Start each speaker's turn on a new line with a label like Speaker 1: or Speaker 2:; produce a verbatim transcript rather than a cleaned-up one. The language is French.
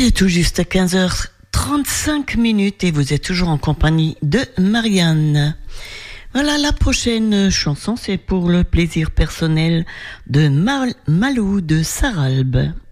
Speaker 1: est tout juste à quinze heures trente-cinq minutes et vous êtes toujours en compagnie de Marianne. Voilà, la prochaine chanson, c'est pour le plaisir personnel de Mal- Malou de Saralbe.